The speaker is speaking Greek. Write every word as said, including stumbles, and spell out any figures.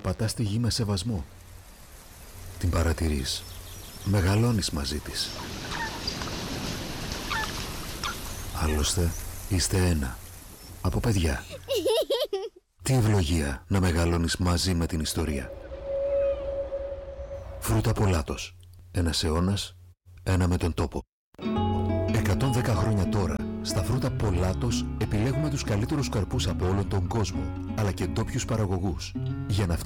περπατάς στη γη με σεβασμό. Την παρατηρείς. Μεγαλώνεις μαζί της. Άλλωστε, είστε ένα. Από παιδιά. Τι ευλογία να μεγαλώνεις μαζί με την ιστορία. Φρούτα Πολάτος. Ένας αιώνας, ένα με τον τόπο. εκατόν δέκα χρόνια τώρα, στα Φρούτα Πολάτος επιλέγουμε τους καλύτερους καρπούς από όλον τον κόσμο, αλλά και ντόπιους παραγωγούς, για να